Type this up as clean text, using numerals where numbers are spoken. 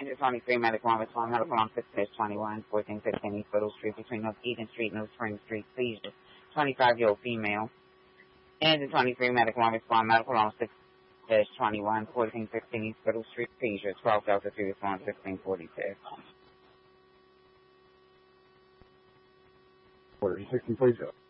Engine 23, medical on respond, medical on 6-21, 1415 East Little Street, between North Eden Street and New Spring Street, seizure. 25-year-old female. Engine 23, medical on respond, medical on 6-21, 1415 East Little Street, seizure. 12 Delta 3 respond, 1642. Order 1642.